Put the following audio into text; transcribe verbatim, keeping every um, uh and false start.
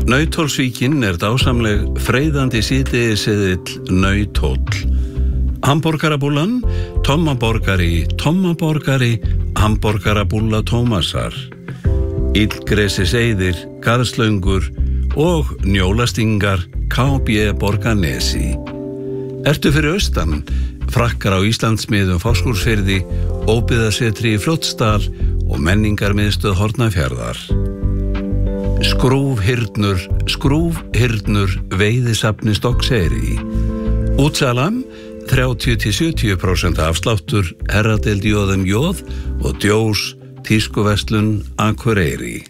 Nauthólsvíkin er dásamleg freyðandi síðdegisseðill Nauthóll. Hamborgarabúllan, Tommaborgari, Tommaborgari, Hamborgarabúlla Tómasar. Illgresi seiðir, Garðslöngur og Njólastingar K B Borgarnesi. Ertu fyrir austan, frakkar á Íslandsmiðum Fáskrúðsfirði, óbyggðasetri í Fljótsdal og menningarmiðstöð Hornafjarðar. Skrúfhyrnur, skrúfhyrnur veiðisafni Stokkseyri. Útsalam, þrjátíu til sjötíu prósent afsláttur, herradeild J M J og djós tískuverslun Akureyri.